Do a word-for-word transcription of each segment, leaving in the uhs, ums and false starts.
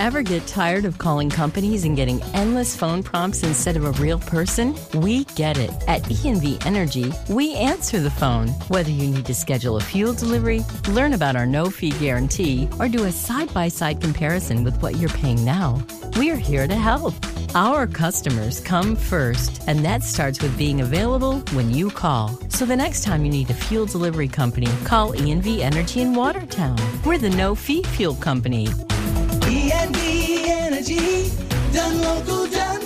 Ever get tired of calling companies and getting endless phone prompts instead of a real person? We get it. At E and V Energy, we answer the phone. Whether you need to schedule a fuel delivery, learn about our no-fee guarantee, or do a side-by-side comparison with what you're paying now, we're here to help. Our customers come first, and that starts with being available when you call. So the next time you need a fuel delivery company, call E and V Energy in Watertown. We're the no-fee fuel company. E and V Energy, done local, done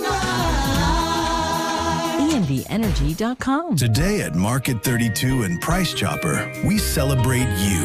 right. E and V energy dot com. Today at Market thirty-two and Price Chopper, we celebrate you.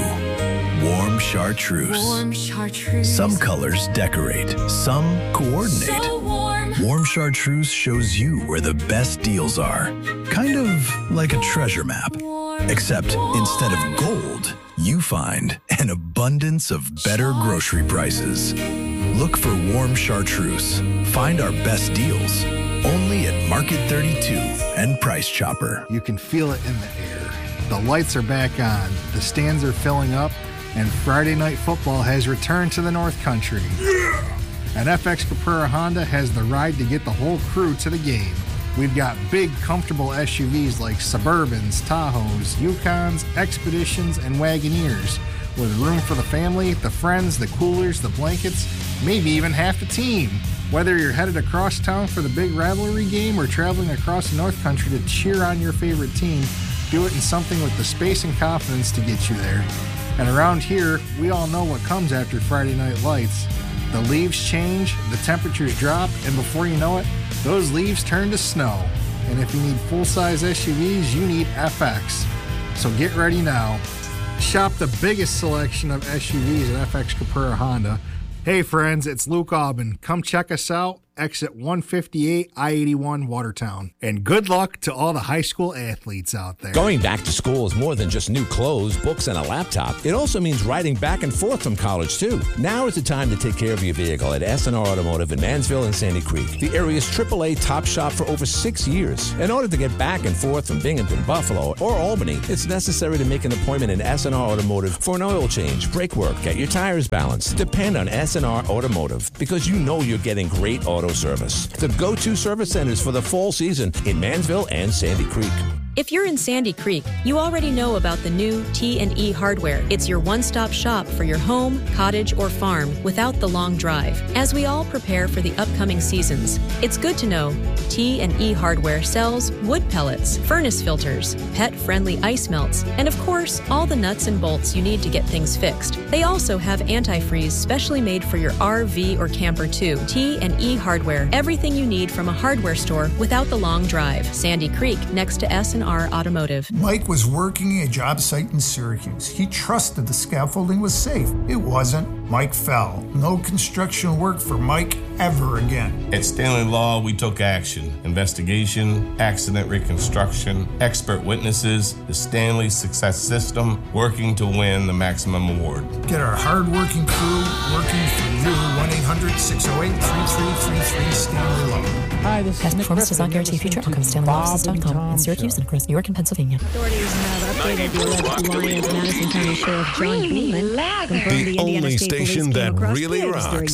Warm chartreuse. Warm chartreuse. Some colors decorate, some coordinate. So warm. Warm chartreuse shows you where the best deals are. Kind of like a treasure map. Warm. Except Warm. instead of gold, you find an abundance of better grocery prices. Look for warm chartreuse. Find our best deals only at Market thirty-two and Price Chopper. You can feel it in the air. The lights are back on, the stands are filling up, and Friday Night Football has returned to the North Country. Yeah! And F X Caprera Honda has the ride to get the whole crew to the game. We've got big, comfortable S U Vs like Suburbans, Tahoes, Yukons, Expeditions, and Wagoneers, with room for the family, the friends, the coolers, the blankets, maybe even half the team. Whether you're headed across town for the big rivalry game or traveling across the North Country to cheer on your favorite team, do it in something with the space and confidence to get you there. And around here, we all know what comes after Friday Night Lights. The leaves change, the temperatures drop, and before you know it, those leaves turn to snow. And if you need full-size S U Vs, you need F X. So get ready now. Shop the biggest selection of S U Vs at F X Caprera Honda. Hey friends, it's Luke Aubin. Come check us out. Exit one fifty-eight, I eighty-one, Watertown. And good luck to all the high school athletes out there. Going back to school is more than just new clothes, books, and a laptop. It also means riding back and forth from college, too. Now is the time to take care of your vehicle at S and R Automotive in Mansville and Sandy Creek, the area's triple A top shop for over six years. In order to get back and forth from Binghamton, Buffalo, or Albany, it's necessary to make an appointment in S and R Automotive for an oil change, brake work, get your tires balanced. Depend on S and R Automotive because you know you're getting great auto service. The go-to service centers for the fall season in Mansville and Sandy Creek. If you're in Sandy Creek, you already know about the new T and E Hardware. It's your one-stop shop for your home, cottage, or farm without the long drive. As we all prepare for the upcoming seasons, it's good to know T and E Hardware sells wood pellets, furnace filters, pet-friendly ice melts, and of course, all the nuts and bolts you need to get things fixed. They also have antifreeze specially made for your R V or camper too. T and E Hardware, everything you need from a hardware store without the long drive. Sandy Creek, next to S and R Automotive. Mike was working a job site in Syracuse. He trusted the scaffolding was safe. It wasn't. Mike fell. No construction work for Mike ever again. At Stanley Law, we took action. Investigation, accident reconstruction, expert witnesses, the Stanley Success System, working to win the maximum award. Get our hard-working crew working for you. one eight hundred six oh eight three three three three Stanley Law. Hi, this Past is performance does not guarantee future outcomes. Stanley Offices dot com in Syracuse and across New York and Pennsylvania. Authorities have updated the alleged Lyons Madison County Sheriff John Beeman. The only station that really rocks.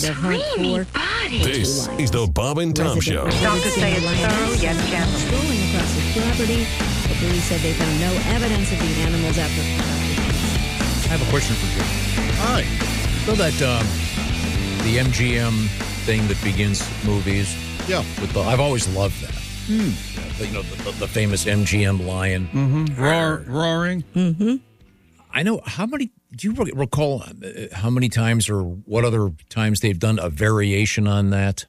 This is the Bob and Tom Show. Doctors say it's thorough yet gentle. Strolling across his property, the police said they found no evidence of the animals after. I have a question for Jim. Hi. So that um, the M G M thing that begins movies. Yeah. With the, I've always loved that. Hmm. The, you know, the, the, the famous M G M lion. Mm-hmm. Roar, roaring. Mm-hmm. I know. How many, do you recall how many times or what other times they've done a variation on that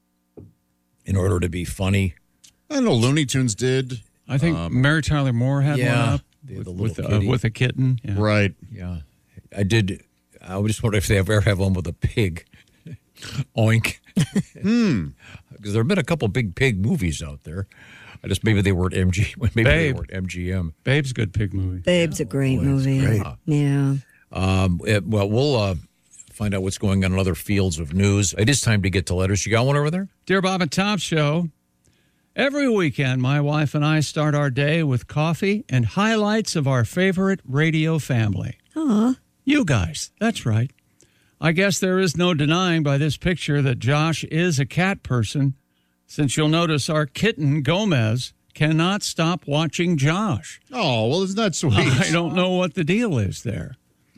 in order to be funny? I know Looney Tunes did. I think um, Mary Tyler Moore had yeah, one up the, with, the with, uh, with a kitten. Yeah. Right. Yeah. I did. I just wonder if they ever have one with a pig. Oink. Hmm. Because there have been a couple big pig movies out there. I just maybe they weren't M G. Maybe Babe. they weren't M G M. Babe's a good pig movie. Babe's a great Boy, movie. Great. Yeah. Um, it, well, we'll uh, find out what's going on in other fields of news. It is time to get to letters. You got one over there? Dear Bob and Tom Show, every weekend my wife and I start our day with coffee and highlights of our favorite radio family. Aw. You guys. That's right. I guess there is no denying by this picture that Josh is a cat person, since you'll notice our kitten, Gomez, cannot stop watching Josh. Oh, well, isn't that sweet? I don't know what the deal is there.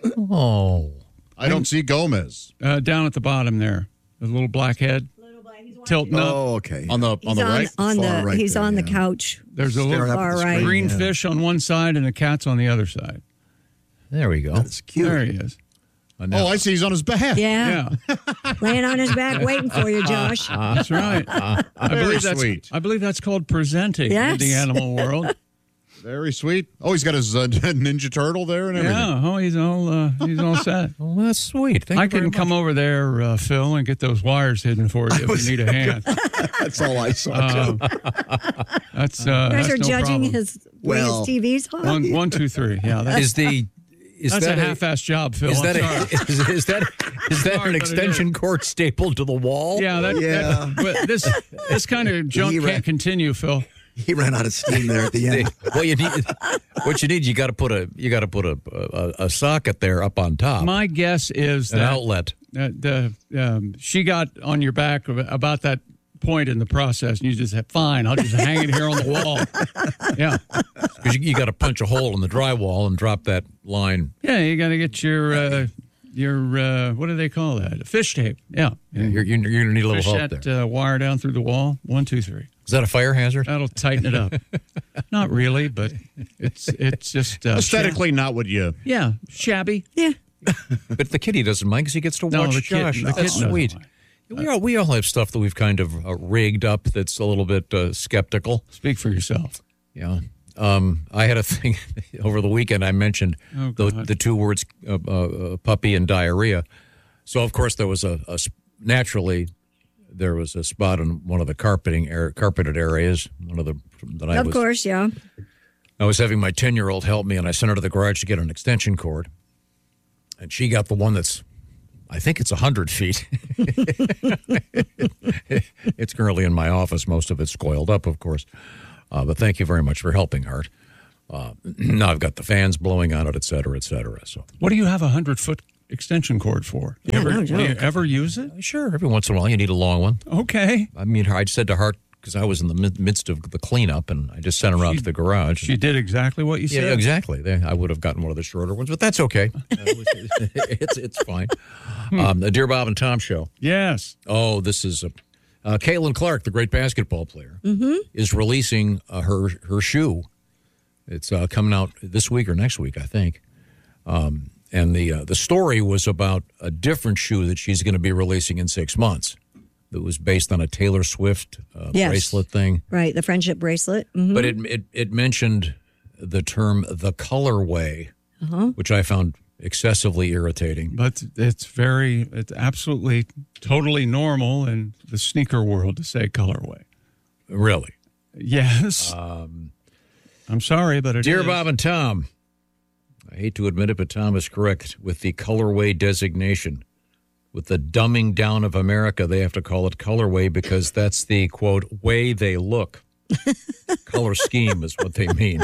Oh. I don't see Gomez. Uh, down at the bottom there, the little black head. Tilting up. Oh, okay. On the on He's the on, right? on the Far right he's there, on the yeah. couch. There's a little Far right. green yeah. fish on one side and the cat's on the other side. There we go. That's cute. There he is. Oh, I see. He's on his back. Yeah. Yeah, Laying on his back waiting for you, Josh. that's right. I Very believe that's sweet. I believe that's called presenting Yes. in the animal world. Very sweet. Oh, he's got his uh, Ninja Turtle there and everything. Yeah, oh, he's all uh, he's all set. Well, that's sweet. Thank I you very can come much. over there, uh, Phil, and get those wires hidden for you if you need a hand. That's all I saw, Um, too. That's uh, You guys that's are no judging problem. his way Well, his T V's on. One, one, two, three. Yeah, that's, Is the is that's that a half-assed job, Phil. Is I'm that, sorry. a, is, is that is that Sorry, an but it extension cord stapled to the wall? Yeah, that, Yeah. that but this this kind of junk He can't ran- continue, Phil. He ran out of steam there at the end. Well, you need what you need. You got to put a you got to put a, a a socket there up on top. My guess is an that outlet. uh, the um, she got on your back about that point in the process, and you just said, "Fine, I'll just hang it here on the wall." Yeah, Because you, you got to punch a hole in the drywall and drop that line. yeah. You got to get your uh, your uh, what do they call that? Fish tape. Yeah, You're, you're, you're going to need a little fish help that there. uh, wire down through the wall. One, two, three. Is that a fire hazard? That'll tighten it up. Not really, but it's it's just uh, Aesthetically, not what you. shab- yeah, shabby. Yeah. But the kitty doesn't mind because he gets to No, watch the kitten- Josh. the That's kitten doesn't sweet. mind. We all, we all have stuff that we've kind of uh, rigged up that's a little bit uh, skeptical. Speak for yourself. Yeah. Um, I had a thing over the weekend. I mentioned Oh, the, God. the two words uh, uh, puppy and diarrhea. So, of course, there was a, a sp- naturally there was a spot in one of the carpeting air, carpeted areas. One of the that I Of was course, yeah. I was having my ten-year-old help me, and I sent her to the garage to get an extension cord. And she got the one that's, I think it's one hundred feet. It's currently in my office. Most of it's coiled up, of course. Uh, but thank you very much for helping, Hart. Uh, now I've got the fans blowing on it, et cetera, et cetera. So, What do you have a hundred foot extension cord for? You Yeah, ever, no do you joke. ever use it? sure, every once in a while you need a long one. Okay. I mean, I said to Hart, because I was in the mid- midst of the cleanup, and I just sent her out She- to the garage. She did exactly what you Yeah, said. exactly. They- I would have gotten one of the shorter ones, but that's okay. Uh, it's it's fine. Um, the Dear Bob and Tom show. Yes. Oh, this is a, uh, Caitlin Clark, the great basketball player, is releasing uh, her her shoe. It's uh, coming out this week or next week, I think. Um, and the uh, the story was about a different shoe that she's going to be releasing in six months. That was based on a Taylor Swift uh, Yes. bracelet thing. Right, the friendship bracelet. Mhm. But it, it it mentioned the term the colorway, Uh-huh. which I found excessively irritating. But it's very, it's absolutely, totally normal in the sneaker world to say colorway. Really? Yes. Um, I'm sorry, but it Dear is. Bob and Tom, I hate to admit it, but Tom is correct with the colorway designation. With the dumbing down of America, they have to call it colorway because that's the, quote, way they look. Color scheme is what they mean.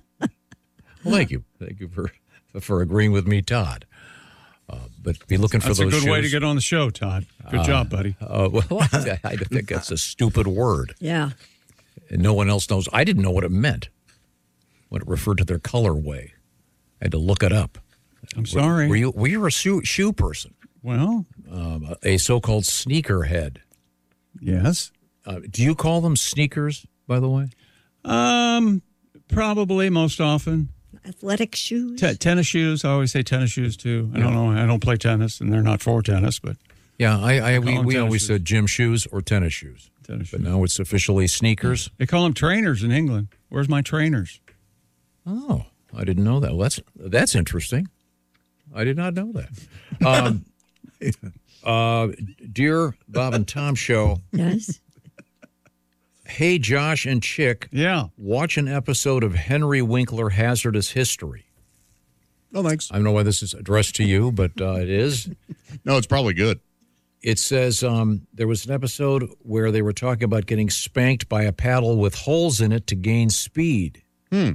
Well, thank you. Thank you for for agreeing with me, Todd. Uh, but be looking for That's a those good way to shoes. get on the show, Todd. Good Uh, job, buddy. Uh, well, I, I think that's a stupid word. Yeah. And no one else knows. I didn't know what it meant when it referred to their colorway. I had to look it up. I'm sorry. Were, were you were you a shoe, shoe person? Well, um, a so-called sneakerhead. Yes. Uh, do you call them sneakers, by the way? Um, probably most often. Athletic shoes. T- tennis shoes. I always say tennis shoes too. I don't know. I don't play tennis, and they're not for tennis, but Yeah, I, I They we, call 'em we tennis always shoes. said gym shoes or tennis shoes. Tennis But now it's officially sneakers. they call them trainers in England. Where's my trainers? Oh, I didn't know that. Well, that's that's interesting. I did not know that. Um, uh, dear Bob and Tom show. Yes. Hey, Josh and Chick. Yeah. Watch an episode of Henry Winkler Hazardous History. Oh, thanks. I don't know why this is addressed to you, but uh, it is. No, it's probably good. It says um, there was an episode where they were talking about getting spanked by a paddle with holes in it to gain speed. Hmm.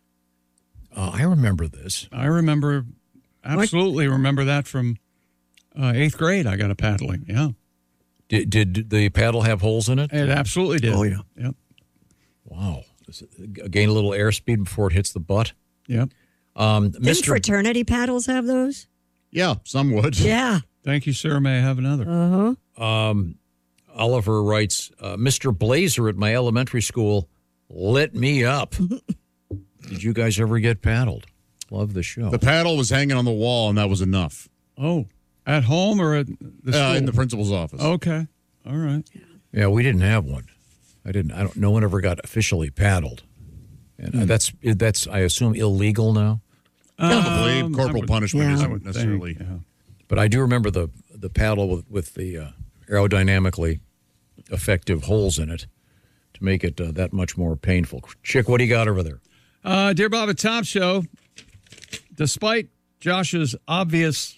Uh, I remember this. I remember, absolutely remember that from Uh, eighth grade, I got a paddling. Yeah. Did, did the paddle have holes in it? It absolutely did. Oh, yeah. Yep. Wow. Does it gain a little airspeed before it hits the butt? Yep. Um, Didn't Mister fraternity paddles have those? Yeah, some would. Yeah. Thank you, sir. May I have another? Uh-huh. Um, Oliver writes, uh, Mister Blazer at my elementary school lit me up. Did you guys ever get paddled? Love the show. The paddle was hanging on the wall, and that was enough. Oh, at home or at the school? Uh, in the principal's office. Okay. All right. Yeah, we didn't have one. I didn't. I don't. No one ever got officially paddled, and Hmm. uh, that's that's. I assume illegal now. Probably Um, corporal I would- punishment yeah. I isn't would think, necessarily. yeah. But I do remember the the paddle with with the uh, aerodynamically effective holes in it to make it uh, that much more painful. Chick, what do you got over there? Uh, Dear Bob and Tom Show, despite Josh's obvious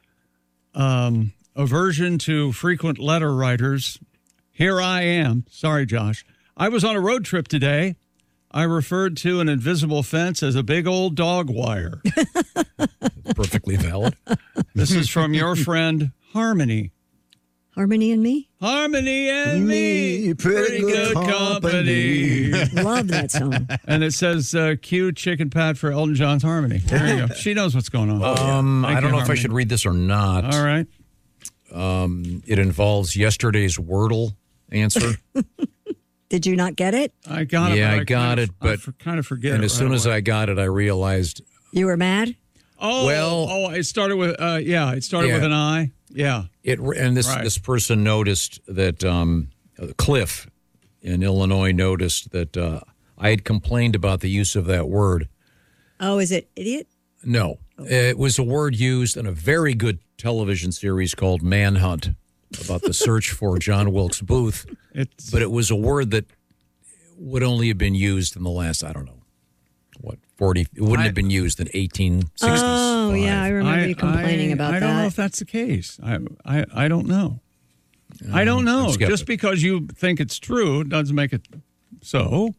um, aversion to frequent letter writers, here I am. Sorry, Josh. I was on a road trip today. I referred to an invisible fence as a big old dog wire. Perfectly valid. This is from your friend Harmony. Harmony and Me? Harmony and Me, Me, pretty good company. Love that song. And it says, uh, cue chicken pat for Elton John's Harmony. There you go. She knows what's going on. Um, Thank I don't you, know if I Harmony. should read this or not. All right. Um, it involves yesterday's Wordle answer. Did you not get it? I got it. yeah, but I got kind it, of, I but f- kind of forget and it as right soon as away. I got it, I realized. You were mad? Oh, Well- oh, it started with, uh, yeah, it started Yeah. with an I. Yeah. It and this Right. this person noticed that um, Cliff in Illinois noticed that uh, I had complained about the use of that word. Oh, is it idiot? No, it was a word used in a very good television series called Manhunt about the search for John Wilkes Booth. It's, But it was a word that would only have been used in the last, I don't know, what, forty, it wouldn't I- have been used in eighteen sixties. Oh, yeah, I remember you complaining I, about I that. don't know if that's the case. I, I, I don't know. I don't know. I'm skeptic. Just because you think it's true doesn't make it so.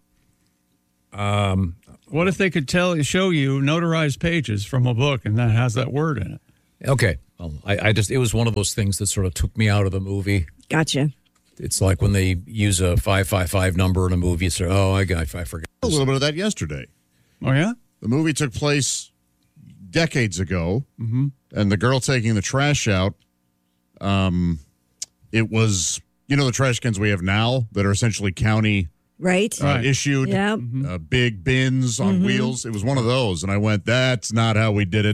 Um, What if they could tell show you notarized pages from a book and that has that word in it? okay. Well, I, I just, it was one of those things that sort of took me out of the movie. Gotcha. It's like when they use a five five five number in a movie. It's like, oh, I got, I forgot. A little bit of that yesterday. Oh, yeah? The movie took place decades ago, Mm-hmm. and the girl taking the trash out, um, it was, you know, the trash cans we have now that are essentially county Right? uh, Right. issued, Yep. uh, big bins on Mhm. wheels. It was one of those, and I went, that's not how we did it.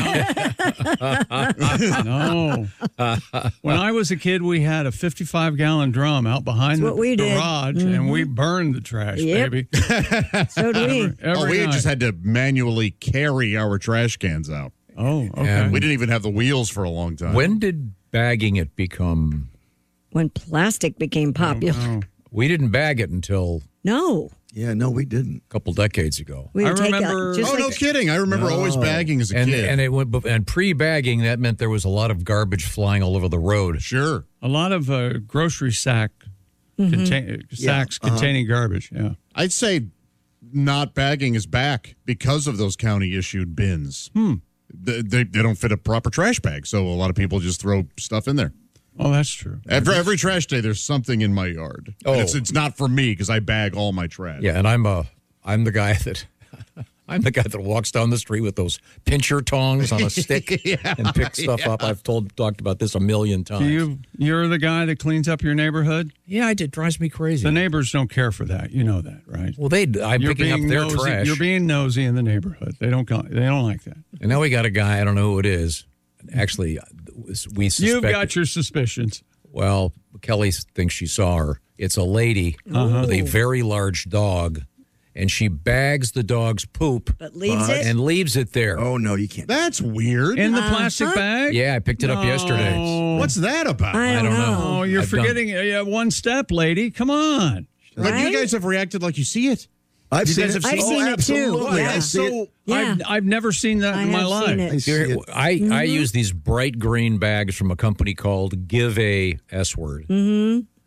No. When I was a kid, we had a fifty-five gallon drum out behind That's the what we did. garage, and we burned the trash, Yep. baby. So do we. Every oh, we had night. just had to manually carry our trash cans out. Oh, okay. And We didn't even have the wheels for a long time. When did bagging it become? When plastic became popular. Oh. We didn't bag it until No. Yeah, no, we didn't. a couple decades ago. We I would take remember- out, just Oh, like, no kidding. I remember always bagging as a And kid. and it went and pre-bagging that meant there was a lot of garbage flying all over the road. sure. A lot of uh, grocery sack contain, sacks uh-huh. containing garbage. Yeah. I'd say not bagging is back because of those county issued bins. Hmm. They, they, they don't fit a proper trash bag, so a lot of people just throw stuff in there. Oh, that's true. Every, every trash day, there's something in my yard. And Oh. it's, it's not for me because I bag all my trash. Yeah, and I'm a I'm the guy that I'm the guy that walks down the street with those pincher tongs on a stick and picks stuff up. I've told talked about this a million times. Do you, you're the guy that cleans up your neighborhood? Yeah, it drives me crazy. The neighbors don't care for that. You know that, right? Well, they I'm You're picking up being their nosy, trash. You're being nosy in the neighborhood. They don't. go- They don't like that. And now we got a guy, I don't know who it is. Actually, we suspect. You've got your suspicions. Well, Kelly thinks she saw her. It's a lady Uh-huh. with a very large dog, and she bags the dog's poop but leaves it. and leaves it there. Oh, no, you can't. That's weird. In the Uh-huh. plastic bag? Yeah, I picked it up yesterday. No. What's that about? I don't, I don't know. Oh, you're I've done- forgetting uh, one step, lady. Come on. But Right? you guys have reacted like you see it. I've You seen guys it. have I've seen- seen oh, it too. absolutely. Yeah. I see it. So Yeah. I've, I've never seen that I in my have life. seen it. I see Here, it. I, I Mm-hmm. use these bright green bags from a company called Give A S Word. Mm-hmm.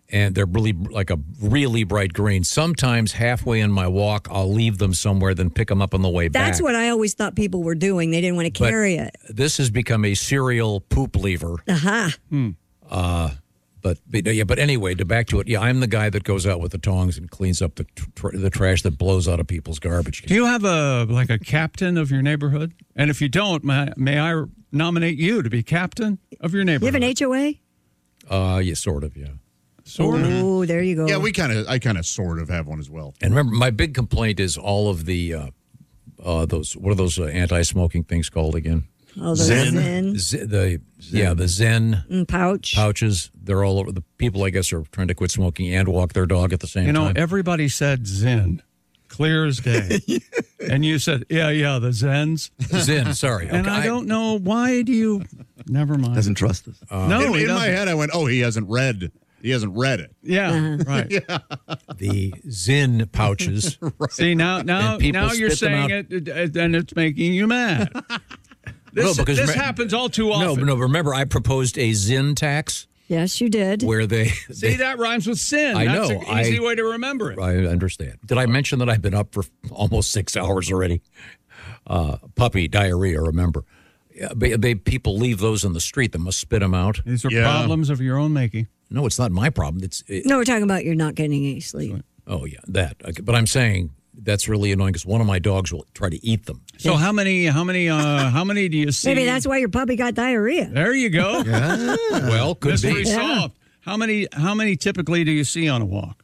and they're really like a really bright green. Sometimes halfway in my walk, I'll leave them somewhere, then pick them up on the way back. That's what I always thought people were doing. They didn't want to carry but it. This has become a serial poop lever. Aha. Hmm. Uh, but, but yeah, but anyway, to back to it. Yeah, I'm the guy that goes out with the tongs and cleans up the tr- the trash that blows out of people's garbage. Do you have a like a captain of your neighborhood? And if you don't, may, may I nominate you to be captain of your neighborhood? You have an H O A? Uh, yeah, sort of, yeah. Sort of. Oh, there you go. Yeah, we kind of, I kind of sort of have one as well. And remember, my big complaint is all of the, uh, uh, those, what are those uh, anti-smoking things called again? Oh, the Zen. Zen. Z- the, Zen. Yeah, the Zen mm, pouch. pouches. They're all over. The people, I guess, are trying to quit smoking and walk their dog at the same you know, time. everybody said Zen, clear as day. And you said, yeah, yeah, the Zens. Zen, sorry. And okay, I, I don't know, why do you, never mind. Doesn't trust us. Uh, no, in, he in my doesn't. head, I went, oh, he hasn't read. He hasn't read it. Yeah, Uh-huh. right. Yeah. The Zen pouches. Right. See, now now, And people now you're spit them saying out. it, it, and it's making you mad. This, No, because this re- happens all too No, often. no. Remember, I proposed a Zen tax Yes, you did. where they. See, that rhymes with sin. I That's know, an easy I- way to remember it. I understand. Did I mention that I've been up for almost six hours already? Uh, puppy diarrhea. Remember, yeah, they, they people leave those in the street. They must spit them out. These are Yeah. problems of your own making. No, it's not my problem. It's it, No, we're talking about you're not getting any sleep. oh yeah, that. Okay, but I'm saying that's really annoying because one of my dogs will try to eat them. So how many, how many, uh, how many do you see? Maybe that's why your puppy got diarrhea. There you go. Well, could Mystery be. Yeah. solved. How many, how many typically do you see on a walk?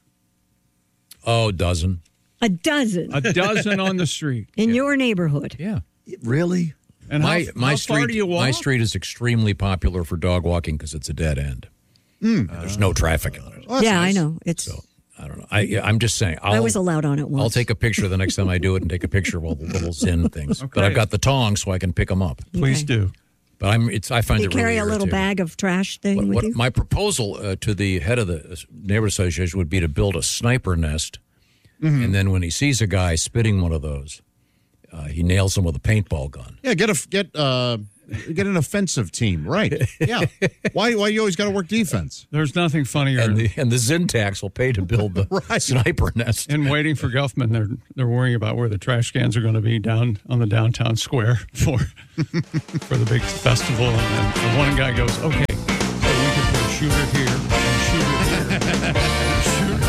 Oh, dozen. A dozen A dozen on the street. in your neighborhood. Yeah. Really? And my how, my how street far do you walk? my street is extremely popular for dog walking because it's a dead end. Uh, there's no traffic on it. Oh, that's yeah, nice. I know. It's. So I don't know. I yeah, I'm just saying. I'll, I was allowed on it once. I'll take a picture the next time I do it and take a picture of all the little Zen things. Okay. But I've got the tongs so I can pick them up. Please Okay. do. But I'm it's I find You it carry really a little irritating. bag of trash thing What, with what you. my proposal uh, to the head of the neighborhood association would be to build a sniper nest, and then when he sees a guy spitting one of those, uh, he nails him with a paintball gun. Yeah, get a get uh get an offensive team, right? Yeah. Why why you always got to work defense? There's nothing funnier. And the and the Zen tax will pay to build the Right. sniper nest. in waiting for Guffman, they're they're worrying about where the trash cans are going to be down on the downtown square for for the big festival. And then the one guy goes, "Okay, so we can put a shooter here, and a shooter here, and a shooter."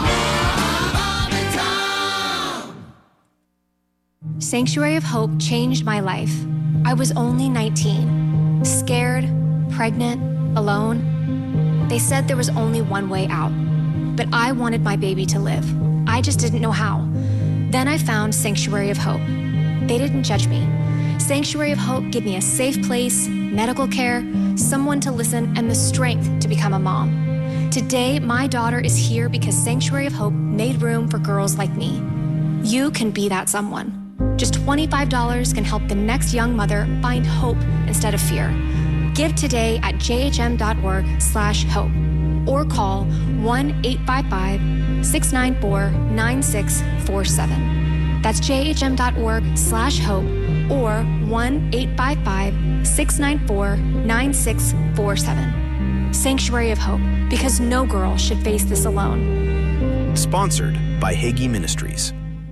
Sanctuary of Hope changed my life. I was only nineteen, scared, pregnant, alone. They said there was only one way out, but I wanted my baby to live. I just didn't know how. Then I found Sanctuary of Hope. They didn't judge me. Sanctuary of Hope gave me a safe place, medical care, someone to listen, and the strength to become a mom. Today, my daughter is here because Sanctuary of Hope made room for girls like me. You can be that someone. Just twenty-five dollars can help the next young mother find hope instead of fear. Give today at jhm.org slash hope or call one eight five five, six nine four, nine six four seven. That's jhm.org slash hope or one eight five five, six nine four, nine six four seven. Sanctuary of Hope, because no girl should face this alone. Sponsored by Hagee Ministries.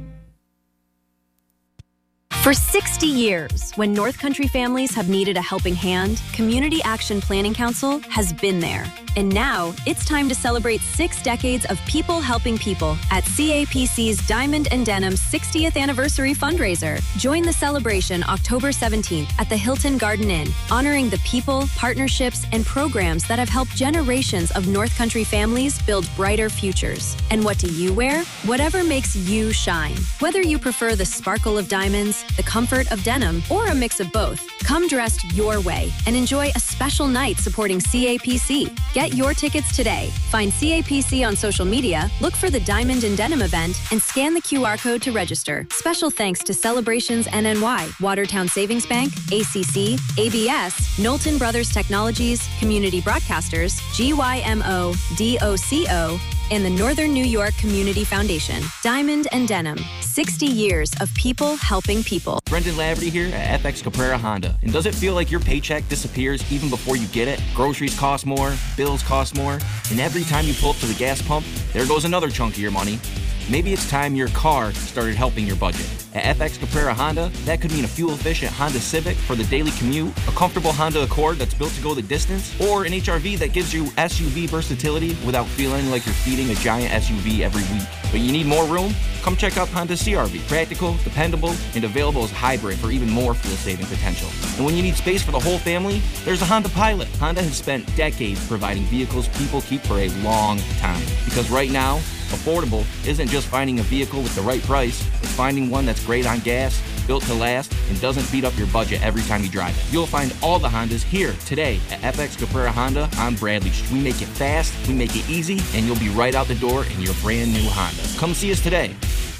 For sixty years, when North Country families have needed a helping hand, Community Action Planning Council has been there. And now it's time to celebrate six decades of people helping people at C A P C's Diamond and Denim sixtieth Anniversary Fundraiser. Join the celebration October seventeenth at the Hilton Garden Inn, honoring the people, partnerships, and programs that have helped generations of North Country families build brighter futures. And what do you wear? Whatever makes you shine. Whether you prefer the sparkle of diamonds, the comfort of denim, or a mix of both, come dressed your way and enjoy a special night supporting C A P C. Get your tickets today. Find C A P C on social media, look for the Diamond and Denim event, and scan the Q R code to register. Special thanks to Celebrations N N Y, Watertown Savings Bank, A C C, A B S, Knowlton Brothers Technologies, Community Broadcasters, G Y M O, D O C O, and the Northern New York Community Foundation. Diamond and Denim, sixty years of people helping people. Brendan Laverty here at F X Caprera Honda. And does it feel like your paycheck disappears even before you get it? Groceries cost more, bills cost more, and every time you pull up to the gas pump, there goes another chunk of your money. Maybe it's time your car started helping your budget. At F X Caprera Honda, that could mean a fuel-efficient Honda Civic for the daily commute, a comfortable Honda Accord that's built to go the distance, or an H R V that gives you S U V versatility without feeling like you're feeding a giant S U V every week. But you need more room? Come check out Honda C R V. Practical, dependable, and available as hybrid for even more fuel-saving potential. And when you need space for the whole family, there's a Honda Pilot. Honda has spent decades providing vehicles people keep for a long time. Because right now, affordable isn't just finding a vehicle with the right price, it's finding one that's great on gas, built to last, and doesn't beat up your budget every time you drive it. You'll find all the Hondas here today at F X Caprera Honda on Bradley Street. We make it fast, we make it easy, and you'll be right out the door in your brand new Honda. Come see us today.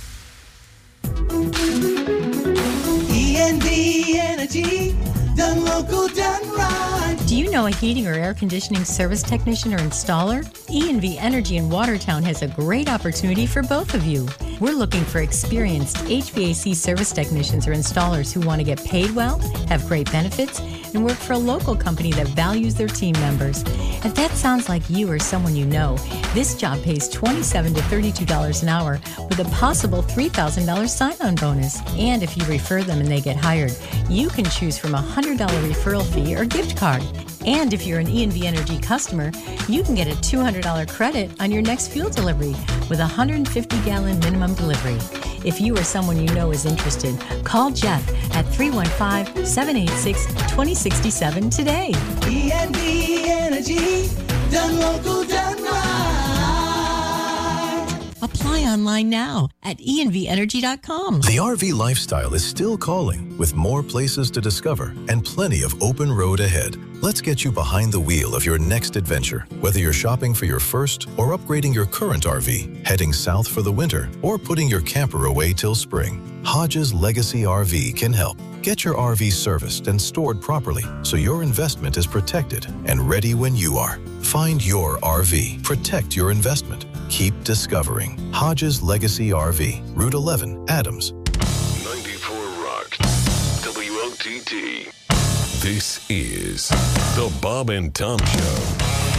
E N V Energy, done local, done right. Do you know a heating or air conditioning service technician or installer? E and V Energy in Watertown has a great opportunity for both of you. We're looking for experienced H V A C service technicians or installers who want to get paid well, have great benefits, and work for a local company that values their team members. If that sounds like you or someone you know, this job pays twenty-seven to thirty-two dollars an hour with a possible three thousand dollars sign-on bonus. And if you refer them and they get hired, you can choose from a one hundred dollars referral fee or gift card. And if you're an E and V Energy customer, you can get a two hundred dollars credit on your next fuel delivery with a one hundred fifty gallon minimum delivery. If you or someone you know is interested, call Jeff at three one five, seven eight six, two zero six seven today. E N V Energy, done local, done right. Apply online now at e n v energy dot com. The R V lifestyle is still calling, with more places to discover and plenty of open road ahead. Let's get you behind the wheel of your next adventure, whether you're shopping for your first or upgrading your current R V, heading south for the winter, or putting your camper away till spring. Hodges Legacy R V can help. Get your R V serviced and stored properly so your investment is protected and ready when you are. Find your R V. Protect your investment. Keep discovering. Hodges Legacy R V, Route eleven, Adams. ninety-four Rock, W O T T. This is the Bob and Tom Show.